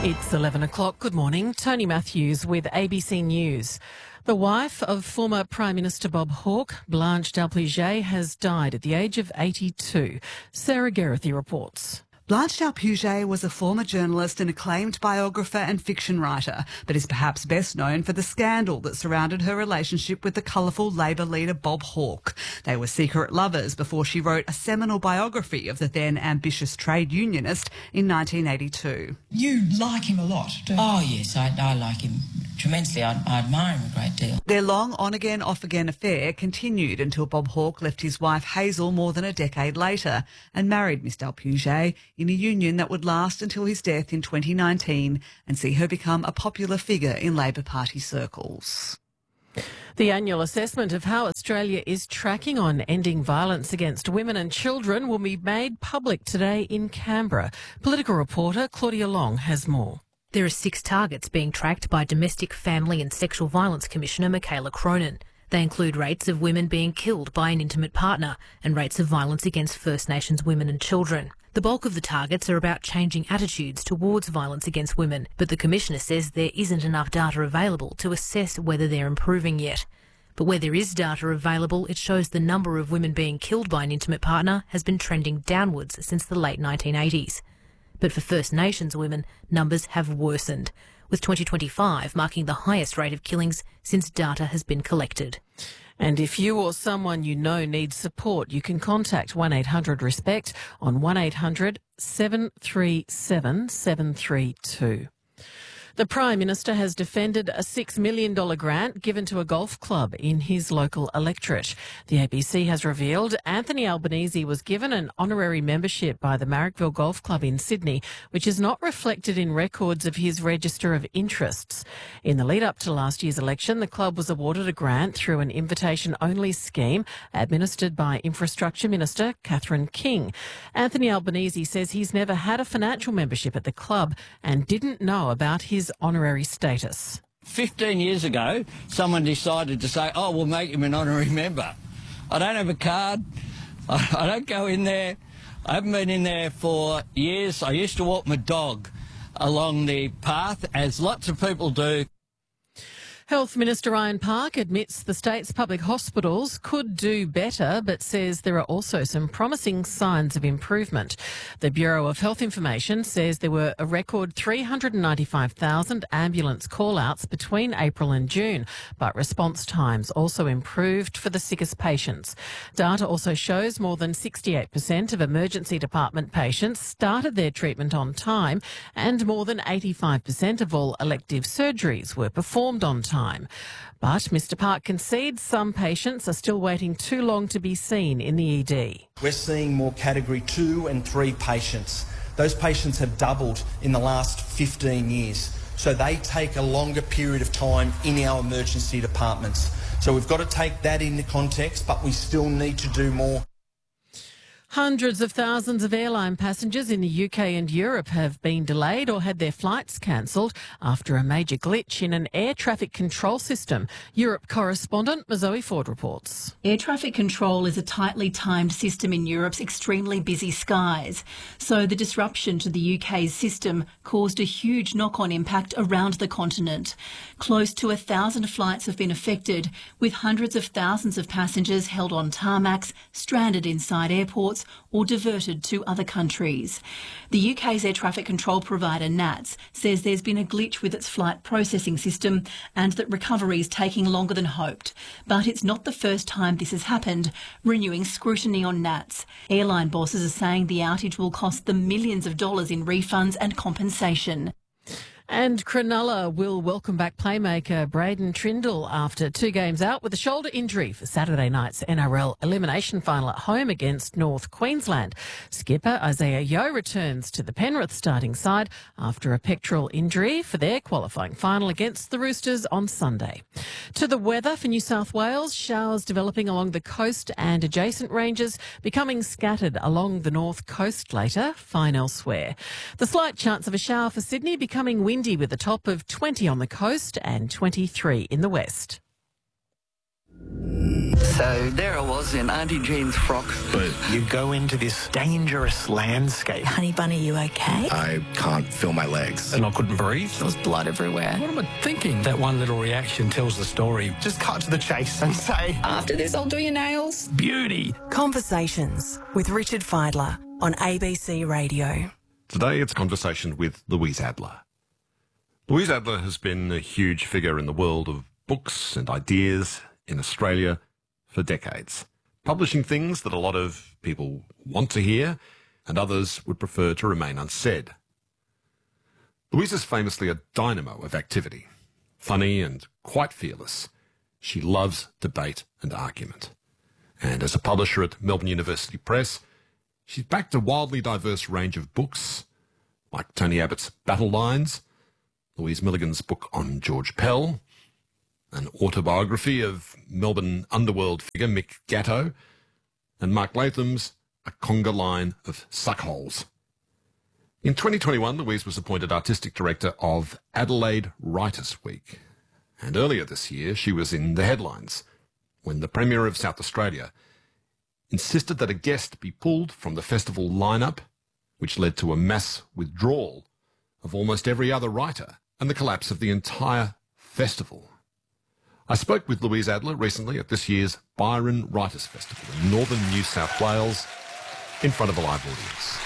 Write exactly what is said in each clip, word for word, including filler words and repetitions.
It's eleven o'clock. Good morning. Tony Matthews with A B C News. The wife of former Prime Minister Bob Hawke, Blanche Dalpuget, has died at the age of eighty-two. Sarah Geraghty reports. Blanche Dalpuget was a former journalist and acclaimed biographer and fiction writer, but is perhaps best known for the scandal that surrounded her relationship with the colourful Labor leader Bob Hawke. They were secret lovers before she wrote a seminal biography of the then ambitious trade unionist in nineteen eighty-two. You like him a lot, don't you? Oh, yes, I, I like him tremendously. I, I admire him a great deal. Their long on-again, off-again affair continued until Bob Hawke left his wife Hazel more than a decade later and married Miss Dalpuget in a union that would last until his death in twenty nineteen and see her become a popular figure in Labor Party circles. The annual assessment of how Australia is tracking on ending violence against women and children will be made public today in Canberra. Political reporter Claudia Long has more. There are six targets being tracked by Domestic, Family and Sexual Violence Commissioner Michaela Cronin. They include rates of women being killed by an intimate partner and rates of violence against First Nations women and children. The bulk of the targets are about changing attitudes towards violence against women, but the Commissioner says there isn't enough data available to assess whether they're improving yet. But where there is data available, it shows the number of women being killed by an intimate partner has been trending downwards since the late nineteen eighties. But for First Nations women, numbers have worsened, with twenty twenty-five marking the highest rate of killings since data has been collected. And if you or someone you know needs support, you can contact one eight hundred RESPECT on one eight hundred seven three seven seven three two. The Prime Minister has defended a six million dollars grant given to a golf club in his local electorate. The A B C has revealed Anthony Albanese was given an honorary membership by the Marrickville Golf Club in Sydney, which is not reflected in records of his register of interests. In the lead-up to last year's election, the club was awarded a grant through an invitation-only scheme administered by Infrastructure Minister Catherine King. Anthony Albanese says he's never had a financial membership at the club and didn't know about his honorary status. Fifteen years ago, someone decided to say, oh, we'll make him an honorary member. I don't have a card. I, I don't go in there. I haven't been in there for years. I used to walk my dog along the path, as lots of people do. Health Minister Ian Park admits the state's public hospitals could do better, but says there are also some promising signs of improvement. The Bureau of Health Information says there were a record three hundred ninety-five thousand ambulance call-outs between April and June, but response times also improved for the sickest patients. Data also shows more than sixty-eight percent of emergency department patients started their treatment on time, and more than eighty-five percent of all elective surgeries were performed on time. Time. But Mr Park concedes some patients are still waiting too long to be seen in the E D. We're seeing more category two and three patients. Those patients have doubled in the last fifteen years. So they take a longer period of time in our emergency departments. So we've got to take that into context, but we still need to do more. Hundreds of thousands of airline passengers in the U K and Europe have been delayed or had their flights cancelled after a major glitch in an air traffic control system. Europe correspondent Zoe Ford reports. Air traffic control is a tightly timed system in Europe's extremely busy skies. So the disruption to the U K's system caused a huge knock-on impact around the continent. Close to a thousand flights have been affected, with hundreds of thousands of passengers held on tarmacs, stranded inside airports or diverted to other countries. The U K's air traffic control provider N A T S says there's been a glitch with its flight processing system and that recovery is taking longer than hoped. But it's not the first time this has happened, renewing scrutiny on N A T S. Airline bosses are saying the outage will cost them millions of dollars in refunds and compensation. And Cronulla will welcome back playmaker Braden Trindle after two games out with a shoulder injury for Saturday night's N R L elimination final at home against North Queensland. Skipper Isaiah Yeo returns to the Penrith starting side after a pectoral injury for their qualifying final against the Roosters on Sunday. To the weather for New South Wales, showers developing along the coast and adjacent ranges, becoming scattered along the north coast later, fine elsewhere. The slight chance of a shower for Sydney, becoming windy windy with a top of twenty on the coast and twenty-three in the west. So there I was in Auntie Jean's frock. But you go into this dangerous landscape. Honey Bunny, you okay? I can't feel my legs. And I couldn't breathe. There was blood everywhere. What am I thinking? That one little reaction tells the story. Just cut to the chase and say, after this, I'll do your nails. Beauty. Conversations with Richard Fidler on A B C Radio. Today it's Conversation with Louise Adler. Louise Adler has been a huge figure in the world of books and ideas in Australia for decades, publishing things that a lot of people want to hear and others would prefer to remain unsaid. Louise is famously a dynamo of activity, funny and quite fearless. She loves debate and argument. And as a publisher at Melbourne University Press, she's backed a wildly diverse range of books, like Tony Abbott's Battle Lines, Louise Milligan's book on George Pell, an autobiography of Melbourne underworld figure Mick Gatto, and Mark Latham's A Conga Line of Suckholes. In twenty twenty-one, Louise was appointed Artistic Director of Adelaide Writers' Week. And earlier this year, she was in the headlines when the Premier of South Australia insisted that a guest be pulled from the festival lineup, which led to a mass withdrawal of almost every other writer and the collapse of the entire festival. I spoke with Louise Adler recently at this year's Byron Writers' Festival in northern New South Wales in front of a live audience.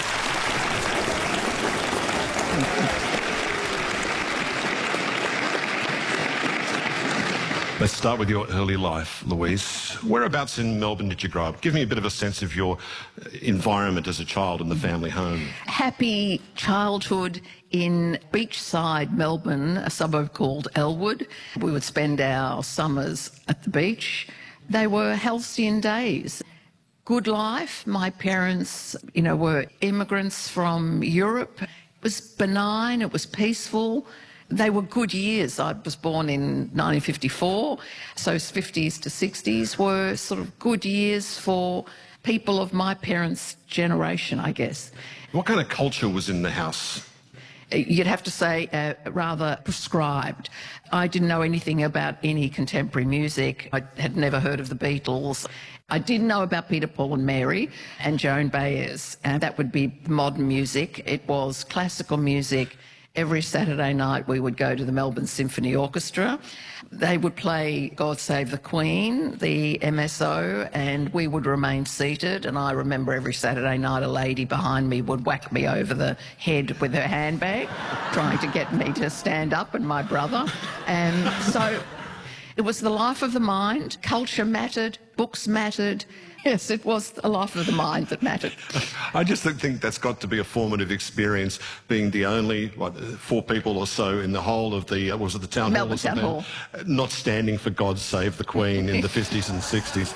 Let's start with your early life, Louise. Whereabouts in Melbourne did you grow up? Give me a bit of a sense of your environment as a child in the family home. Happy childhood in beachside Melbourne, a suburb called Elwood. We would spend our summers at the beach. They were halcyon days. Good life. My parents, you know, were immigrants from Europe. It was benign, it was peaceful. They were good years. I was born in nineteen fifty-four, so fifties to sixties were sort of good years for people of my parents' generation, I guess. What kind of culture was in the house? You'd have to say uh, rather prescribed. I didn't know anything about any contemporary music. I had never heard of the Beatles. I did know about Peter, Paul and Mary and Joan Baez, and that would be modern music. It was classical music. Every Saturday night we would go to the Melbourne Symphony Orchestra. They would play God Save the Queen, the M S O, and we would remain seated. And I remember every Saturday night a lady behind me would whack me over the head with her handbag, trying to get me to stand up, and my brother. And so it was the life of the mind. Culture mattered, books mattered. Yes, it was a life of the mind that mattered. I just think that's got to be a formative experience, being the only, what, four people or so in the whole of the, uh, was it the town Melbourne hall? Town Hall. Not standing for God Save the Queen in the fifties and sixties.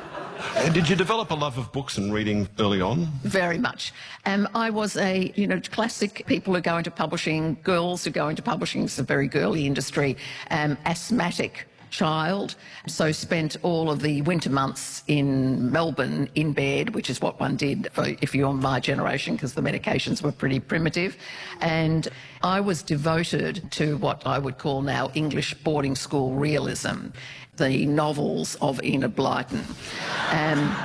And did you develop a love of books and reading early on? Very much. Um, I was a, you know, classic people who go into publishing, girls who go into publishing, it's a very girly industry, um, asthmatic child, so spent all of the winter months in Melbourne in bed, which is what one did for, if you're my generation, because the medications were pretty primitive. And I was devoted to what I would call now English boarding school realism, the novels of Enid Blyton. Um,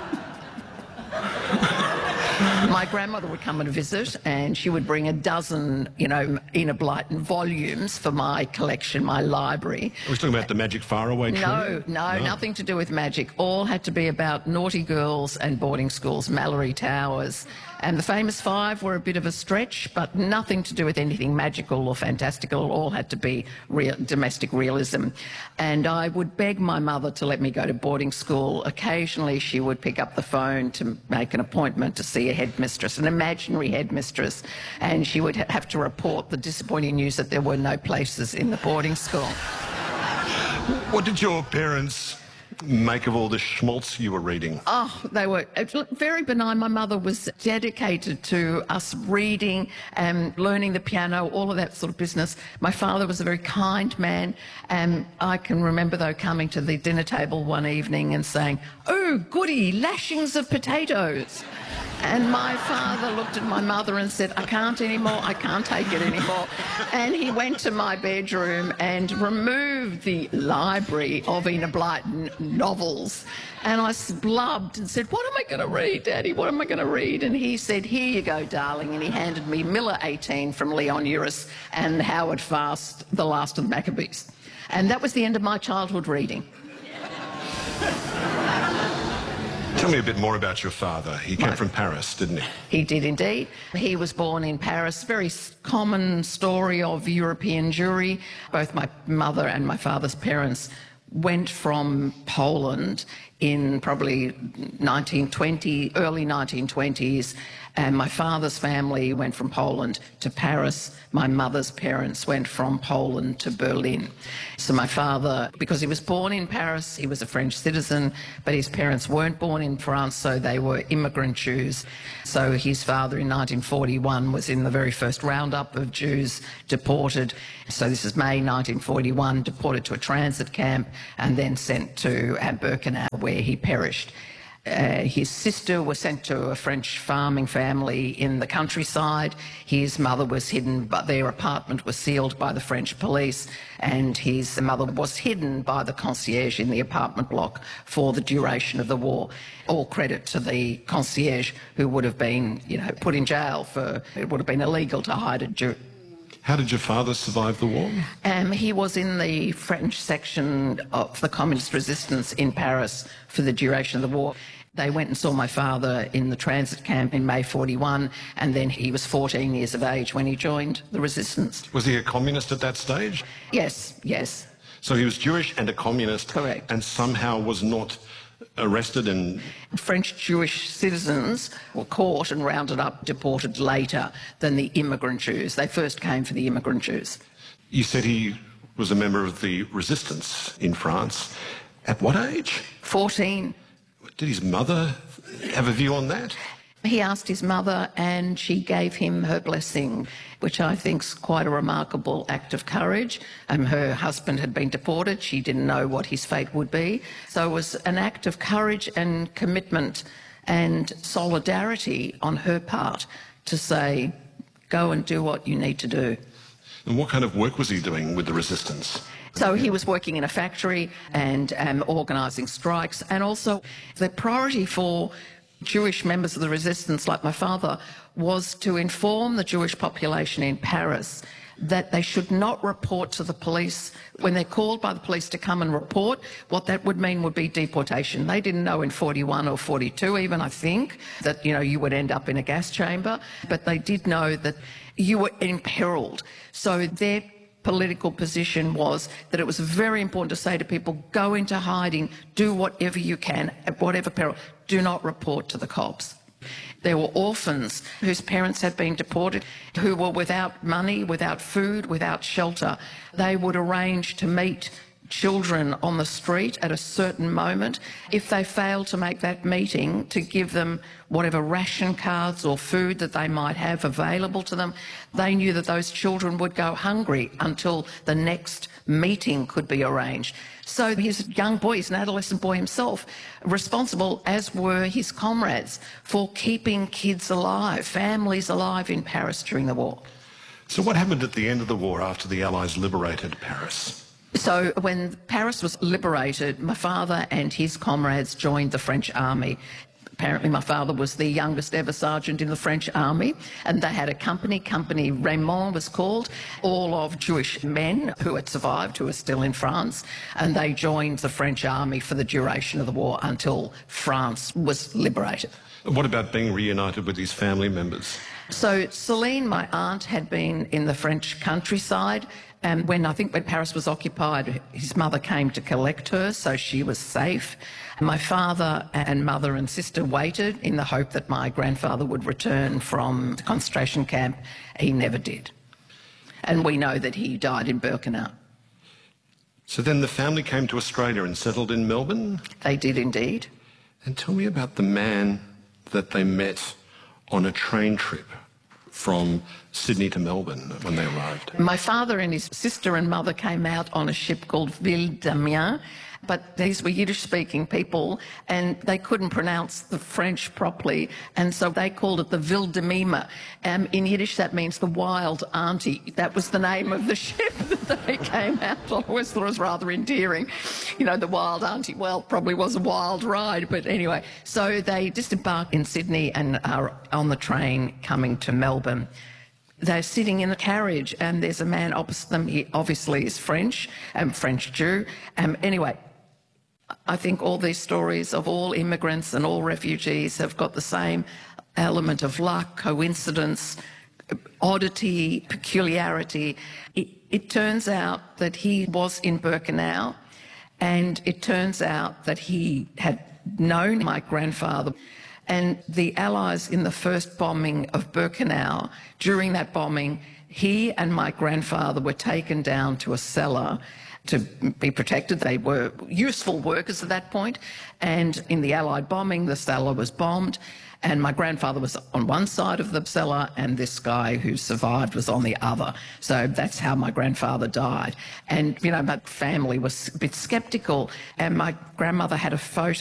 My grandmother would come and visit, and she would bring a dozen, you know, Enid Blyton volumes for my collection, my library. Are we talking about the Magic Faraway Tree? No, no, no, nothing to do with magic. All had to be about naughty girls and boarding schools, Mallory Towers. And the famous five were a bit of a stretch, but nothing to do with anything magical or fantastical. All had to be real, domestic realism. And I would beg my mother to let me go to boarding school. Occasionally she would pick up the phone to make an appointment to see a headmistress, an imaginary headmistress, and she would ha- have to report the disappointing news that there were no places in the boarding school. What did your parents make of all the schmaltz you were reading? Oh, they were very benign. My mother was dedicated to us reading and learning the piano, all of that sort of business. My father was a very kind man, and I can remember, though, coming to the dinner table one evening and saying, "Oh, goody, lashings of potatoes." And my father looked at my mother and said, I can't anymore, I can't take it anymore. And he went to my bedroom and removed the library of Enid Blyton novels. And I blubbed and said, what am I going to read, Daddy? What am I going to read? And he said, here you go, darling. And he handed me Miller eighteen from Leon Uris and Howard Fast, The Last of the Maccabees. And that was the end of my childhood reading. Tell me a bit more about your father. He came from Paris, didn't he? He did indeed. He was born in Paris. Very common story of European Jewry. Both my mother and my father's parents went from Poland in probably nineteen twenty, early nineteen twenties, and my father's family went from Poland to Paris. My mother's parents went from Poland to Berlin. So my father, because he was born in Paris, he was a French citizen, but his parents weren't born in France, so they were immigrant Jews. So his father in nineteen forty-one was in the very first roundup of Jews deported. So this is May nineteen forty-one, deported to a transit camp and then sent to Birkenau, where he perished. Uh, his sister was sent to a French farming family in the countryside. His mother was hidden, but their apartment was sealed by the French police, and his mother was hidden by the concierge in the apartment block for the duration of the war. All credit to the concierge, who would have been, you know, put in jail for, it would have been illegal to hide a Jew. How did your father survive the war? Um, he was in the French section of the communist resistance in Paris for the duration of the war. They went and saw my father in the transit camp in May forty-one, and then he was fourteen years of age when he joined the resistance. Was he a communist at that stage? Yes, yes. So he was Jewish and a communist. Correct. And somehow was not arrested and... French Jewish citizens were caught and rounded up, deported later than the immigrant Jews. They first came for the immigrant Jews. You said he was a member of the resistance in France. At what age? fourteen. Did his mother have a view on that? He asked his mother and she gave him her blessing, which I think is quite a remarkable act of courage. Um, her husband had been deported. She didn't know what his fate would be. So it was an act of courage and commitment and solidarity on her part to say, go and do what you need to do. And what kind of work was he doing with the resistance? So he was working in a factory and um, organising strikes, and also the priority for Jewish members of the resistance, like my father, was to inform the Jewish population in Paris that they should not report to the police. When they're called by the police to come and report, what that would mean would be deportation. They didn't know in forty-one or forty-two even, I think, that, you know, you would end up in a gas chamber, but they did know that you were imperilled. So their political position was that it was very important to say to people, go into hiding, do whatever you can, at whatever peril, do not report to the cops. There were orphans whose parents had been deported, who were without money, without food, without shelter. They would arrange to meet children on the street at a certain moment. If they failed to make that meeting, to give them whatever ration cards or food that they might have available to them, they knew that those children would go hungry until the next meeting could be arranged. So he's a young boy, he's an adolescent boy himself, responsible, as were his comrades, for keeping kids alive, families alive in Paris during the war. So what happened at the end of the war after the Allies liberated Paris? So when Paris was liberated, my father and his comrades joined the French army. Apparently my father was the youngest ever sergeant in the French army, and they had a company, Company Raymond was called, all of Jewish men who had survived, who were still in France, and they joined the French army for the duration of the war until France was liberated. What about being reunited with his family members? So Celine, my aunt, had been in the French countryside, and when I think when Paris was occupied, his mother came to collect her, so she was safe. My father and mother and sister waited in the hope that my grandfather would return from the concentration camp. He never did. And we know that he died in Birkenau. So then the family came to Australia and settled in Melbourne? They did indeed. And tell me about the man that they met on a train trip from Sydney to Melbourne when they arrived? My father and his sister and mother came out on a ship called Ville d'Amiens, but these were Yiddish-speaking people and they couldn't pronounce the French properly, and so they called it the Ville de Mima. Um, in Yiddish that means the wild auntie. That was the name of the ship that they came out on. I always thought it was rather endearing. You know, the wild auntie, well, probably was a wild ride, but anyway. So they disembarked in Sydney and are on the train coming to Melbourne. They're sitting in a carriage and there's a man opposite them. He obviously is French, um, French Jew. Um, anyway, I think all these stories of all immigrants and all refugees have got the same element of luck, coincidence, oddity, peculiarity. It, it turns out that he was in Birkenau, and it turns out that he had known my grandfather. And the Allies in the first bombing of Birkenau, during that bombing, he and my grandfather were taken down to a cellar to be protected. They were useful workers at that point. And in the Allied bombing, the cellar was bombed. And my grandfather was on one side of the cellar and this guy who survived was on the other. So that's how my grandfather died. And, you know, my family was a bit sceptical. And my grandmother had a photo